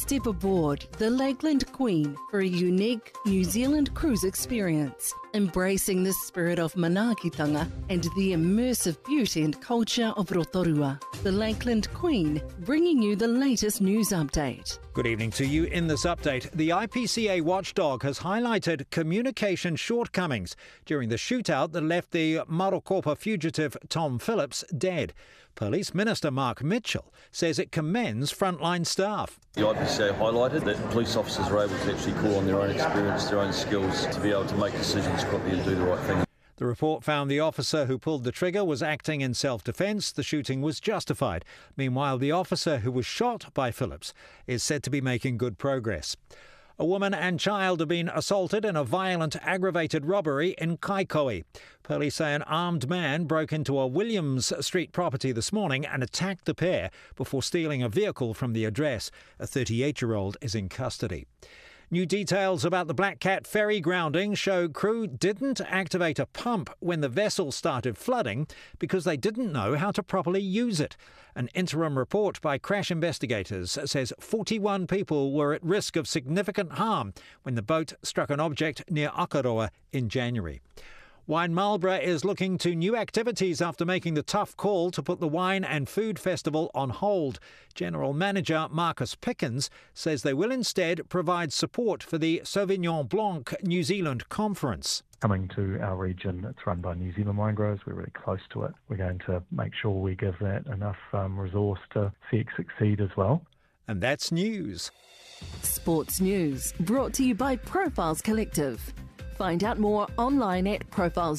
step aboard the Lakeland Queen for a unique New Zealand cruise experience, embracing the spirit of manaakitanga and the immersive beauty and culture of Rotorua. The Lakeland Queen, bringing you the latest news update. Good evening to you. In this update, the IPCA watchdog has highlighted communication shortcomings during the shootout that left the Marokopa fugitive Tom Phillips dead. Police Minister Mark Mitchell says it commends frontline staff. The IPCA highlighted that police officers are able to actually call on their own experience, their own skills to be able to make decisions quickly and do the right thing. The report found the officer who pulled the trigger was acting in self-defence. The shooting was justified. Meanwhile, the officer who was shot by Phillips is said to be making good progress. A woman and child have been assaulted in a violent, aggravated robbery in Kaikoui. Police say an armed man broke into a Williams Street property this morning and attacked the pair before stealing a vehicle from the address. A 38-year-old is in custody. New details about the Black Cat ferry grounding show crew didn't activate a pump when the vessel started flooding because they didn't know how to properly use it. An interim report by crash investigators says 41 people were at risk of significant harm when the boat struck an object near Akaroa in January. Wine Marlborough is looking to new activities after making the tough call to put the Wine and Food Festival on hold. General Manager Marcus Pickens says they will instead provide support for the Sauvignon Blanc New Zealand Conference. Coming to our region, it's run by New Zealand wine growers. We're really close to it. We're going to make sure we give that enough resource to see it succeed as well. And that's news. Sports news brought to you by Profiles Collective. Find out more online at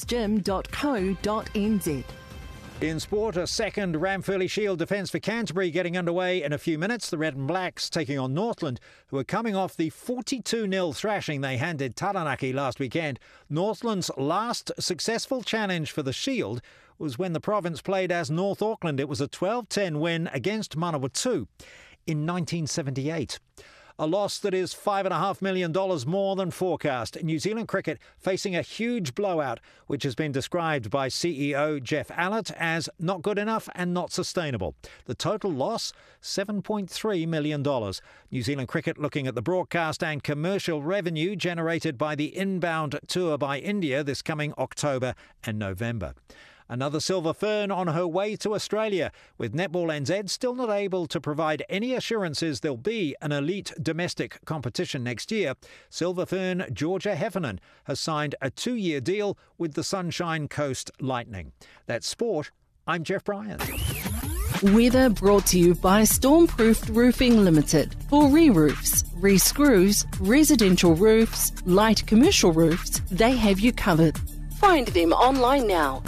profilesgym.co.nz. In sport, a second Ramfurly Shield defence for Canterbury getting underway in a few minutes. The Red and Blacks taking on Northland, who are coming off the 42-0 thrashing they handed Taranaki last weekend. Northland's last successful challenge for the Shield was when the province played as North Auckland. It was a 12-10 win against Manawatu in 1978. A loss that is $5.5 million more than forecast. New Zealand cricket facing a huge blowout, which has been described by CEO Jeff Allett as not good enough and not sustainable. The total loss, $7.3 million. New Zealand cricket looking at the broadcast and commercial revenue generated by the inbound tour by India this coming October and November. Another silver fern on her way to Australia, with Netball NZ still not able to provide any assurances there'll be an elite domestic competition next year. Silver fern Georgia Heffernan has signed a 2-year deal with the Sunshine Coast Lightning. That's sport. I'm Jeff Bryant. Weather brought to you by Stormproofed Roofing Limited. For re-roofs, re-screws, residential roofs, light commercial roofs, they have you covered. Find them online now.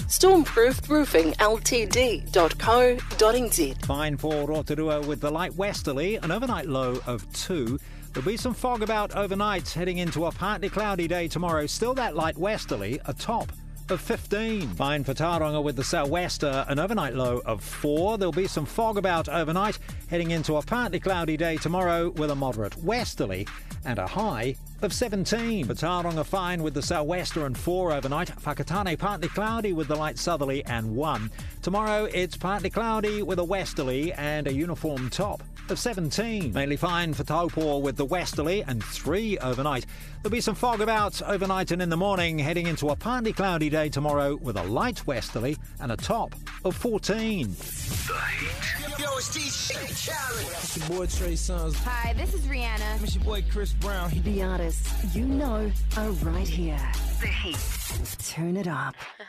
Stormproofedroofingltd.co.nz. Fine for Rotorua with the light westerly, an overnight low of 2. There'll be some fog about overnight, heading into a partly cloudy day tomorrow. Still that light westerly, a top of 15. Fine for Tauranga with the sou'wester, an overnight low of 4. There'll be some fog about overnight, heading into a partly cloudy day tomorrow with a moderate westerly and a high of 17. For Tauranga, fine with the sou'wester and 4 overnight. Whakatane partly cloudy with the light southerly and 1. Tomorrow it's partly cloudy with a westerly and a uniform top of 17. Mainly fine for Taupo with the westerly and 3 overnight. There'll be some fog about overnight and in the morning, heading into a partly cloudy day tomorrow with a light westerly and a top of 14. The Heat. Yo, it's DJ Khaled. It's your boy Trey Songz. Hi, this is Rihanna. It's your boy Chris Brown. The artists you know are right here. The Heat. Turn it up.